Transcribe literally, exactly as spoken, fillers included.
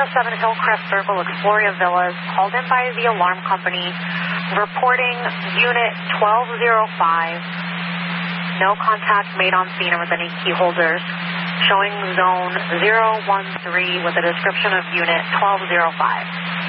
oh seven Hillcrest Circle, Exploria Villas, called in by the alarm company, reporting Unit twelve oh five. No contact made on scene with any key holders. Showing zone zero one three with a description of Unit twelve oh five.